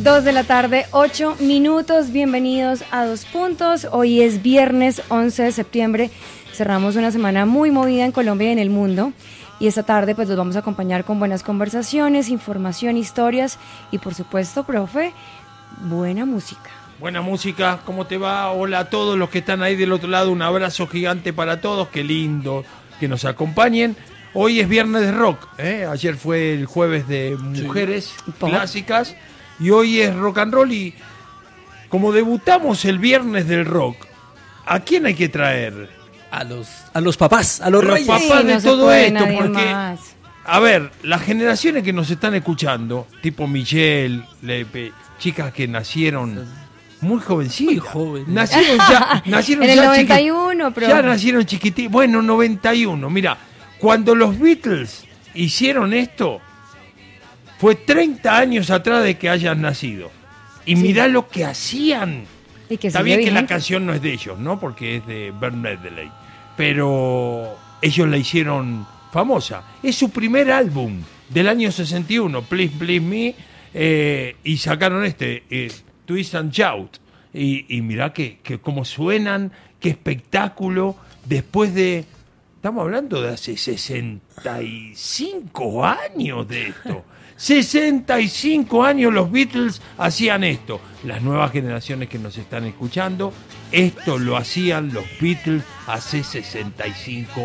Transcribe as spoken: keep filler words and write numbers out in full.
Dos de la tarde, ocho minutos. Bienvenidos a Dos Puntos. Hoy es viernes once de septiembre. Cerramos una semana muy movida en Colombia y en el mundo. Y esta tarde pues los vamos a acompañar con buenas conversaciones, información, historias y por supuesto, profe, buena música. Buena música, ¿cómo te va? Hola a todos los que están ahí del otro lado. Un abrazo gigante para todos. Qué lindo que nos acompañen. Hoy es viernes de rock, ¿eh? Ayer fue el jueves de mujeres sí. clásicas y hoy es rock and roll. Y como debutamos el viernes del rock, ¿a quién hay que traer? A los, a los papás, a los, los reyes. papás sí, de no todo esto, porque, más. a ver, las generaciones que nos están escuchando, tipo Michelle, Lepe, chicas que nacieron muy jovencitas, muy jóvenes. nacieron ya, nacieron en el ya noventa y chiqui- uno, pero ya nacieron chiquititos, bueno, noventa y uno, mira, cuando los Beatles hicieron esto, fue treinta años atrás de que hayan nacido, y sí. mirá lo que hacían. Y que Está bien que vigente. la canción no es de ellos, ¿no? Porque es de Bert Medley. Pero ellos la hicieron famosa. Es su primer álbum del año sesenta y uno, Please Please Me, eh, y sacaron este, eh, Twist and Shout. Y, y mirá que, que cómo suenan, qué espectáculo, después de... Estamos hablando de hace sesenta y cinco años de esto. sesenta y cinco años los Beatles hacían esto. Las nuevas generaciones que nos están escuchando, esto lo hacían los Beatles hace sesenta y cinco